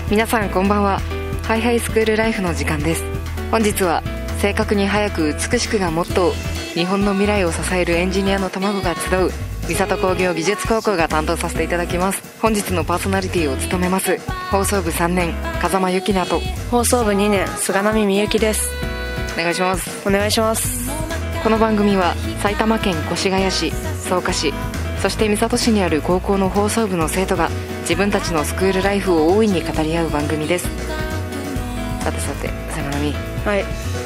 皆さんこんばんは。ハイハイスクールライフの時間です。本日は正確に早く美しくがモットー、日本の未来を支えるエンジニアの卵が集う三郷工業技術高校が担当させていただきます。本日のパーソナリティを務めます放送部3年風間由紀奈と放送部2年菅波美幸です。 お願いします。 お願いします。 この番組は埼玉県越谷市、草加市、そして三郷市にある高校の放送部の生徒が自分たちのスクールライフを大いに語り合う番組です。さて菅波、 はい、